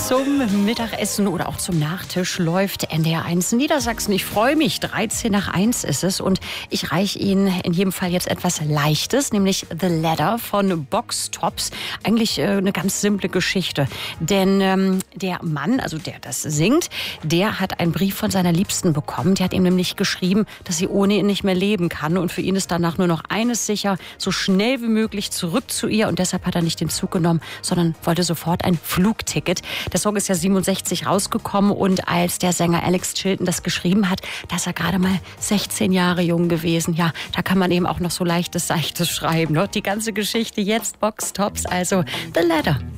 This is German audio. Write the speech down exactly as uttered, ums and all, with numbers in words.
Zum Mittagessen oder auch zum Nachtisch läuft N D R eins Niedersachsen. Ich freue mich, dreizehn nach eins ist es und ich reiche Ihnen in jedem Fall jetzt etwas Leichtes, nämlich The Ladder von Box Tops. Eigentlich äh, eine ganz simple Geschichte, denn ähm, der Mann, also der das singt, der hat einen Brief von seiner Liebsten bekommen. Die hat ihm nämlich geschrieben, dass sie ohne ihn nicht mehr leben kann und für ihn ist danach nur noch eines sicher, so schnell wie möglich zurück zu ihr und deshalb hat er nicht den Zug genommen, sondern wollte sofort ein Flugticket. Der Song ist ja siebenundsechzig rausgekommen und als der Sänger Alex Chilton das geschrieben hat, da ist er gerade mal sechzehn Jahre jung gewesen. Ja, da kann man eben auch noch so leichtes, seichtes schreiben. Ne? Die ganze Geschichte jetzt Box Tops, also The Ladder.